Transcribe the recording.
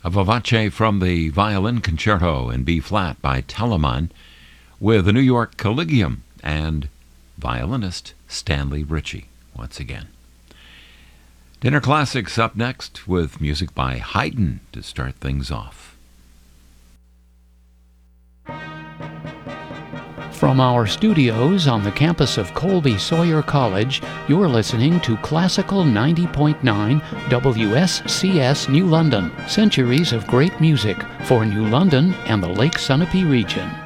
A vivace from the Violin Concerto in B-flat by Telemann with the New York Collegium and violinist Stanley Ritchie once again. Dinner Classics up next with music by Haydn to start things off. From our studios on the campus of Colby Sawyer College, you're listening to Classical 90.9 WSCS New London, centuries of great music for New London and the Lake Sunapee region.